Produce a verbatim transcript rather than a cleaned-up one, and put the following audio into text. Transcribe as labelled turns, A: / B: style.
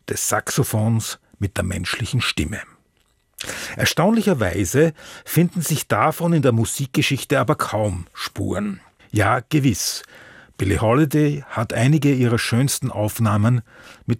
A: des Saxophons mit der menschlichen Stimme. Erstaunlicherweise finden sich davon in der Musikgeschichte aber kaum Spuren. Ja, gewiss, Billie Holiday hat einige ihrer schönsten Aufnahmen mit